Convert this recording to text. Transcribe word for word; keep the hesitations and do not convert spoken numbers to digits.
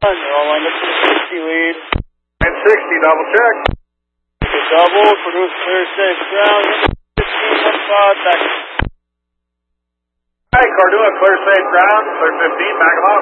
You're all lined up to the sixty lead. nine sixty, double check. The double, produce clear safe ground. fifteen one five, back. Hi, Cordua, clear safe ground, clear fifteen, back them up.